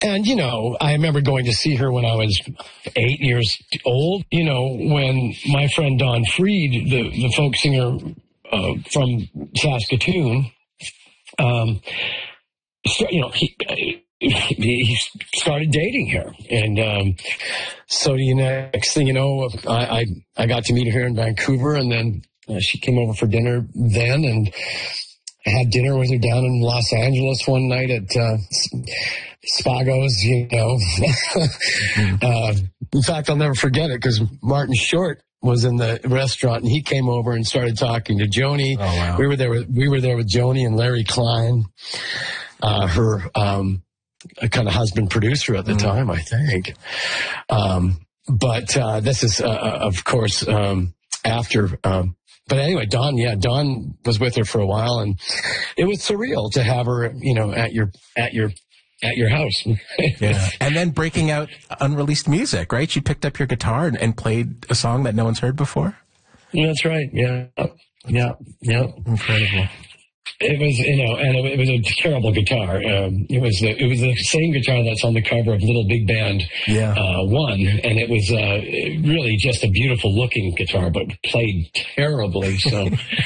And, you know, I remember going to see her when I was 8 years old. You know, when my friend Don Freed, the folk singer from Saskatoon, so, you know, he started dating her. And so the next thing you know, I got to meet her in Vancouver, and then she came over for dinner then, and I had dinner with her down in Los Angeles one night at Spago's, you know. In fact, I'll never forget it because Martin Short was in the restaurant, and he came over and started talking to Joni. Oh, wow. We were there with Joni and Larry Klein, her kind of husband producer at the time, I think. But this is, of course, after. But anyway, Dawn was with her for a while, and it was surreal to have her, you know, at your house. Yeah. And then breaking out unreleased music, right? She picked up your guitar and played a song that no one's heard before. Yeah, that's right. Yeah. Incredible. It was, you know, and it was a terrible guitar. It was the same guitar that's on the cover of Little Big Band 1, and it was really just a beautiful looking guitar, but played terribly. So,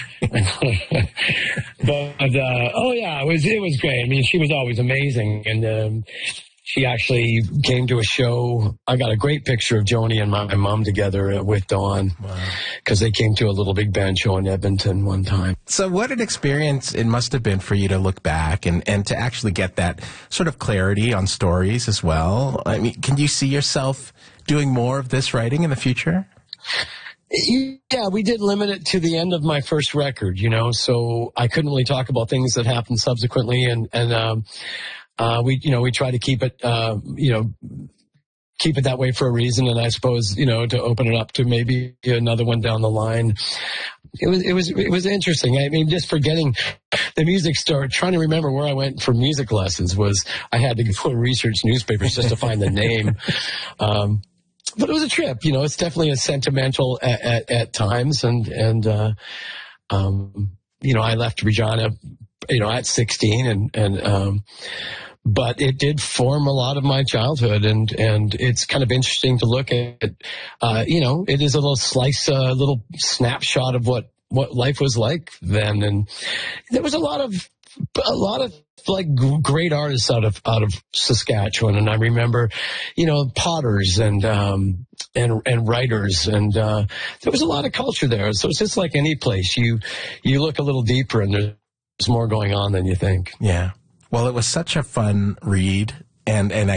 but oh yeah, it was great. I mean, she was always amazing, and she actually came to a show. I got a great picture of Joni and my mom together with Dawn, because they came to a Little Big Band show in Edmonton one time. So what an experience it must have been for you to look back and to actually get that sort of clarity on stories as well. I mean, can you see yourself doing more of this writing in the future? Yeah, we did limit it to the end of my first record, you know, so I couldn't really talk about things that happened subsequently, and we try to keep it, keep it that way for a reason. And I suppose, you know, to open it up to maybe another one down the line. It was interesting. I mean, just forgetting the music store, trying to remember where I went for music lessons I had to go and research newspapers just to find the name. But it was a trip, you know, it's definitely a sentimental at times. And you know, I left Regina, you know, at 16 but it did form a lot of my childhood, and it's kind of interesting to look at, you know, it is a little slice, a little snapshot of what life was like then. And there was a lot of like great artists out of Saskatchewan. And I remember, you know, potters and writers, and there was a lot of culture there. So it's just like any place. You look a little deeper, and there's more going on than you think. Yeah. Well, it was such a fun read, and I